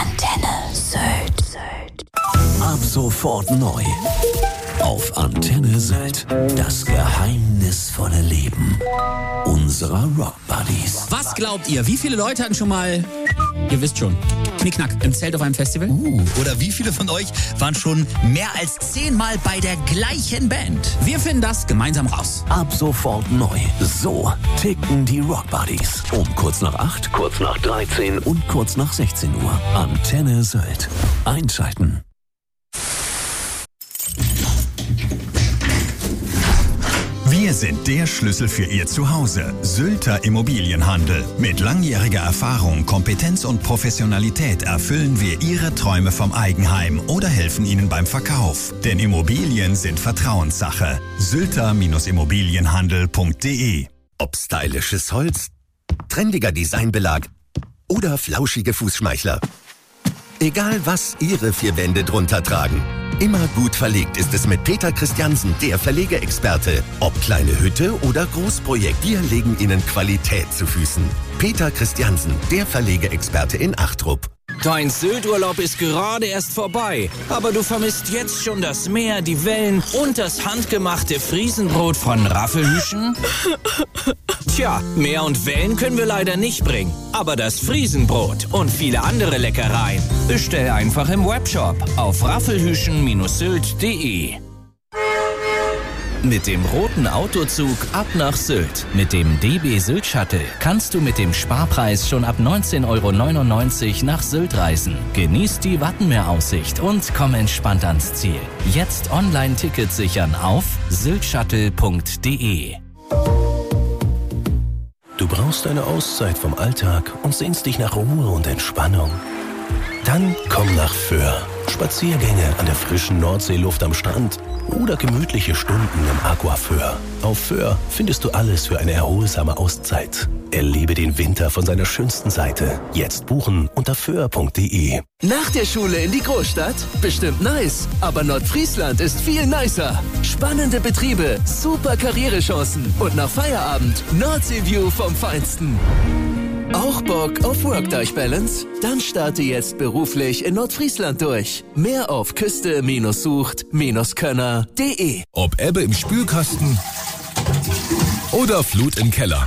Antenne Sylt. Ab sofort neu. Auf Antenne Sylt. Das geheimnisvolle Leben unserer Rock Buddies. Was glaubt ihr? Wie viele Leute hatten schon mal, ihr wisst schon, Knickknack im Zelt auf einem Festival? Oder wie viele von euch waren schon mehr als 10 Mal bei der gleichen Band? Wir finden das gemeinsam raus. Ab sofort neu. So ticken die Rock Buddies. Um kurz nach 8, kurz nach 13 und kurz nach 16 Uhr. Antenne Sylt. Einschalten. Wir sind der Schlüssel für Ihr Zuhause. Sylter Immobilienhandel. Mit langjähriger Erfahrung, Kompetenz und Professionalität erfüllen wir Ihre Träume vom Eigenheim oder helfen Ihnen beim Verkauf. Denn Immobilien sind Vertrauenssache. Sylter-Immobilienhandel.de. Ob stylisches Holz, trendiger Designbelag oder flauschige Fußschmeichler. Egal was Ihre 4 Wände drunter tragen. Immer gut verlegt ist es mit Peter Christiansen, der Verlegeexperte. Ob kleine Hütte oder Großprojekt, wir legen Ihnen Qualität zu Füßen. Peter Christiansen, der Verlegeexperte in Achtrup. Dein Sylturlaub ist gerade erst vorbei, aber du vermisst jetzt schon das Meer, die Wellen und das handgemachte Friesenbrot von Raffelhüschen? Tja, Meer und Wellen können wir leider nicht bringen, aber das Friesenbrot und viele andere Leckereien bestell einfach im Webshop auf raffelhüschen-sylt.de. Mit dem roten Autozug ab nach Sylt. Mit dem DB Sylt Shuttle kannst du mit dem Sparpreis schon ab 19,99 € nach Sylt reisen. Genieß die Wattenmeeraussicht und komm entspannt ans Ziel. Jetzt Online-Tickets sichern auf syltshuttle.de. Du brauchst eine Auszeit vom Alltag und sehnst dich nach Ruhe und Entspannung. Dann komm nach Föhr. Spaziergänge an der frischen Nordseeluft am Strand oder gemütliche Stunden im Aquaföhr. Auf Föhr findest du alles für eine erholsame Auszeit. Erlebe den Winter von seiner schönsten Seite. Jetzt buchen unter föhr.de. Nach der Schule in die Großstadt? Bestimmt nice. Aber Nordfriesland ist viel nicer. Spannende Betriebe, super Karrierechancen und nach Feierabend Nordseeview vom Feinsten. Auch Bock auf Work-Life-Balance? Dann starte jetzt beruflich in Nordfriesland durch. Mehr auf küste-sucht-könner.de. Ob Ebbe im Spülkasten oder Flut im Keller.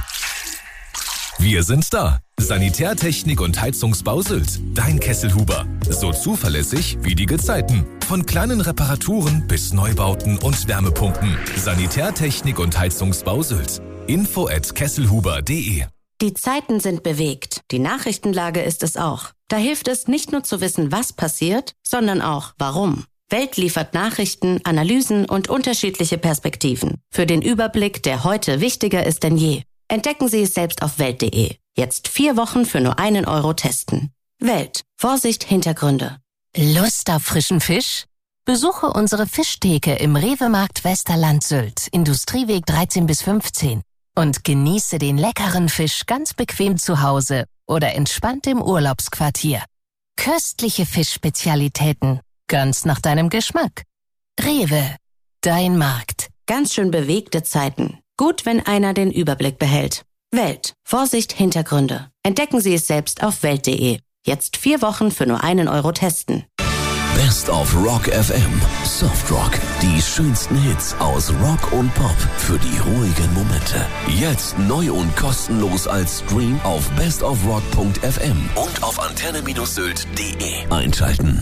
Wir sind da. Sanitärtechnik und Heizungsbau Sylt. Dein Kesselhuber. So zuverlässig wie die Gezeiten. Von kleinen Reparaturen bis Neubauten und Wärmepumpen. Sanitärtechnik und Heizungsbau Sylt. info@kesselhuber.de. Die Zeiten sind bewegt. Die Nachrichtenlage ist es auch. Da hilft es nicht nur zu wissen, was passiert, sondern auch warum. Welt liefert Nachrichten, Analysen und unterschiedliche Perspektiven. Für den Überblick, der heute wichtiger ist denn je. Entdecken Sie es selbst auf welt.de. Jetzt 4 Wochen für nur 1 € testen. Welt. Vorsicht, Hintergründe. Lust auf frischen Fisch? Besuche unsere Fischtheke im Rewe-Markt Westerland Sylt, Industrieweg 13 bis 15. Und genieße den leckeren Fisch ganz bequem zu Hause oder entspannt im Urlaubsquartier. Köstliche Fischspezialitäten, ganz nach deinem Geschmack. Rewe, dein Markt. Ganz schön bewegte Zeiten. Gut, wenn einer den Überblick behält. Welt. Vorsicht, Hintergründe. Entdecken Sie es selbst auf welt.de. Jetzt 4 Wochen für nur 1 € testen. Best of Rock FM. Soft Rock. Die schönsten Hits aus Rock und Pop für die ruhigen Momente. Jetzt neu und kostenlos als Stream auf bestofrock.fm und auf antenne-sylt.de. Einschalten.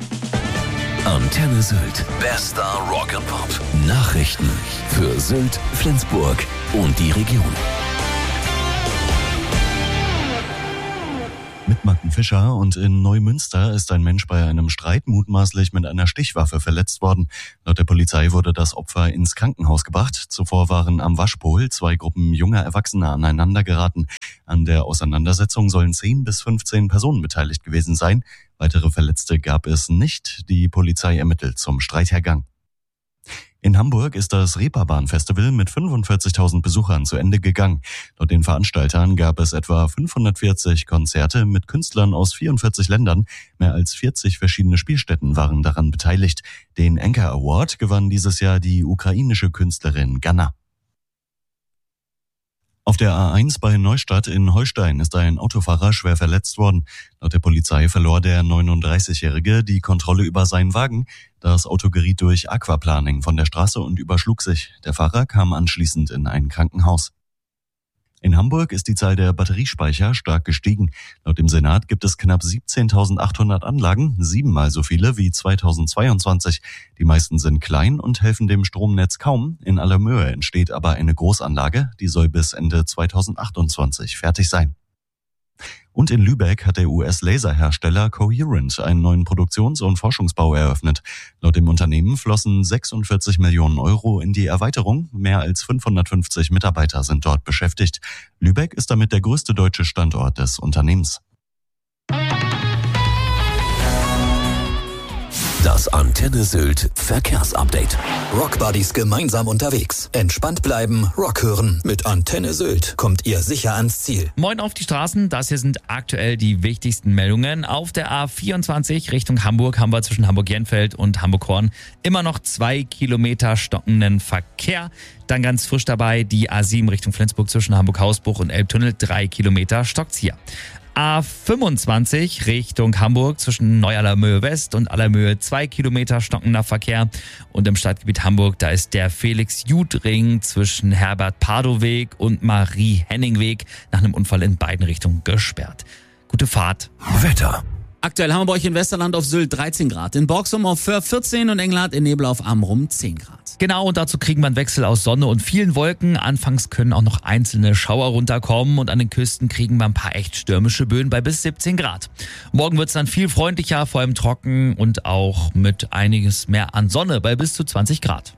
Antenne Sylt. Bester Rock and Pop. Nachrichten für Sylt, Flensburg und die Region. Mit Martin Fischer, und in Neumünster ist ein Mensch bei einem Streit mutmaßlich mit einer Stichwaffe verletzt worden. Laut der Polizei wurde das Opfer ins Krankenhaus gebracht. Zuvor waren am Waschpol 2 Gruppen junger Erwachsener aneinander geraten. An der Auseinandersetzung sollen 10 bis 15 Personen beteiligt gewesen sein. Weitere Verletzte gab es nicht. Die Polizei ermittelt zum Streithergang. In Hamburg ist das Reeperbahn-Festival mit 45.000 Besuchern zu Ende gegangen. Laut den Veranstaltern gab es etwa 540 Konzerte mit Künstlern aus 44 Ländern. Mehr als 40 verschiedene Spielstätten waren daran beteiligt. Den Anchor Award gewann dieses Jahr die ukrainische Künstlerin Ganna. Auf der A1 bei Neustadt in Holstein ist ein Autofahrer schwer verletzt worden. Laut der Polizei verlor der 39-Jährige die Kontrolle über seinen Wagen. Das Auto geriet durch Aquaplaning von der Straße und überschlug sich. Der Fahrer kam anschließend in ein Krankenhaus. In Hamburg ist die Zahl der Batteriespeicher stark gestiegen. Laut dem Senat gibt es knapp 17.800 Anlagen, 7-mal so viele wie 2022. Die meisten sind klein und helfen dem Stromnetz kaum. In Allermöhe entsteht aber eine Großanlage, die soll bis Ende 2028 fertig sein. Und in Lübeck hat der US-Laserhersteller Coherent einen neuen Produktions- und Forschungsbau eröffnet. Laut dem Unternehmen flossen 46 Millionen Euro in die Erweiterung. Mehr als 550 Mitarbeiter sind dort beschäftigt. Lübeck ist damit der größte deutsche Standort des Unternehmens. Das Antenne Sylt Verkehrsupdate. Rockbuddies gemeinsam unterwegs. Entspannt bleiben, Rock hören. Mit Antenne Sylt kommt ihr sicher ans Ziel. Moin auf die Straßen, das hier sind aktuell die wichtigsten Meldungen. Auf der A24 Richtung Hamburg haben wir zwischen Hamburg-Jenfeld und Hamburg-Horn immer noch 2 Kilometer stockenden Verkehr. Dann ganz frisch dabei die A7 Richtung Flensburg zwischen Hamburg-Hausbruch und Elbtunnel, 3 Kilometer stockt's hier. A25 Richtung Hamburg zwischen Neu-Allermöhe West und Allermöhe 2 Kilometer stockender Verkehr. Und im Stadtgebiet Hamburg, da ist der Felix-Jud-Ring zwischen Herbert-Pardow-Weg und Marie-Henning-Weg nach einem Unfall in beiden Richtungen gesperrt. Gute Fahrt. Wetter. Aktuell haben wir bei euch in Westerland auf Sylt 13 Grad, in Borgsum auf Föhr 14 und Engelhardt in Nebel auf Amrum 10 Grad. Genau, und dazu kriegen wir einen Wechsel aus Sonne und vielen Wolken. Anfangs können auch noch einzelne Schauer runterkommen und an den Küsten kriegen wir ein paar echt stürmische Böen bei bis 17 Grad. Morgen wird es dann viel freundlicher, vor allem trocken und auch mit einiges mehr an Sonne bei bis zu 20 Grad.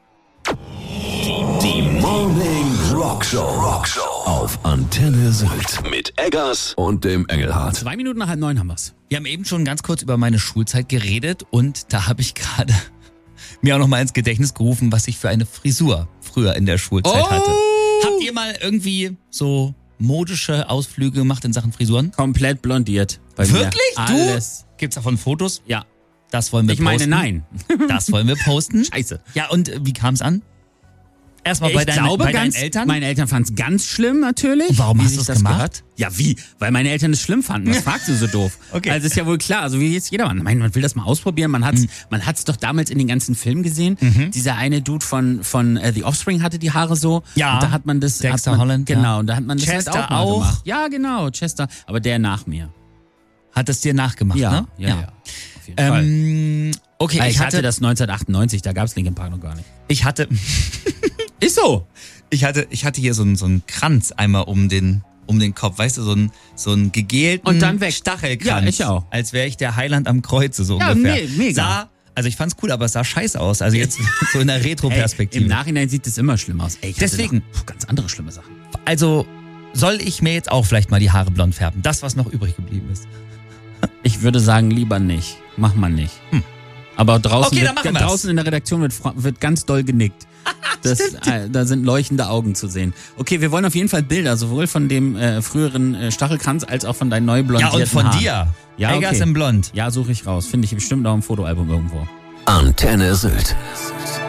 Die Morning Rock Show auf Antenne Sylt mit Eggers und dem Engelhardt. 2 Minuten nach 8:30 haben wir's. Wir haben eben schon ganz kurz über meine Schulzeit geredet und da habe ich gerade mir auch noch mal ins Gedächtnis gerufen, was ich für eine Frisur früher in der Schulzeit hatte. Habt ihr mal irgendwie so modische Ausflüge gemacht in Sachen Frisuren? Komplett blondiert. Bei Wirklich? Mir. Alles. Du? Gibt's davon Fotos? Ja. Das wollen wir posten. Ich meine, nein. Das wollen wir posten. Scheiße. Ja, und wie kam's an? Erstmal bei deinen Eltern? Meine Eltern fanden es ganz schlimm natürlich. Und warum wie hast sich du das gemacht? gehört? Ja, wie? Weil meine Eltern es schlimm fanden. Was fragst du so doof? Okay. Also ist ja wohl klar. Also wie jetzt jedermann. Man will das mal ausprobieren. Man hat's doch damals in den ganzen Filmen gesehen. Dieser eine Dude von The Offspring hatte die Haare so. Ja. Und da hat man das. Dexter Holland. Genau. Ja. Und da hat man das Chester halt auch mal auch. gemacht. Ja, genau. Chester. Aber der nach mir. Hat es dir nachgemacht, Ja, ne? ja. Auf jeden Fall. Okay, Ich hatte das 1998. Da gab's Linkin Park noch gar nicht. Ich hatte Ist so. Ich hatte hier so einen Kranz einmal um den Kopf, weißt du, so einen gegelten Und dann weg. Stachelkranz. Ja, ich auch. Als wäre ich der Heiland am Kreuze, so Ja, ungefähr. mega. Also ich fand's cool, aber es sah scheiße aus. Also jetzt so in der Retro-Perspektive. Im Nachhinein sieht es immer schlimm aus. Ey, ich hatte Deswegen. noch ganz andere schlimme Sachen. Also soll ich mir jetzt auch vielleicht mal die Haare blond färben? Das, was noch übrig geblieben ist. Ich würde sagen, lieber nicht. Mach mal nicht. Aber draußen, Okay, dann machen wir's. draußen in der Redaktion wird ganz doll genickt. Da sind leuchtende Augen zu sehen. Okay, wir wollen auf jeden Fall Bilder, sowohl von dem früheren Stachelkranz als auch von deinen neu blondierten Ja, und von Haaren. dir. Ja, okay. Eggers in Blond. Ja, suche ich raus. Finde ich bestimmt auch im Fotoalbum irgendwo. Antenne Sylt.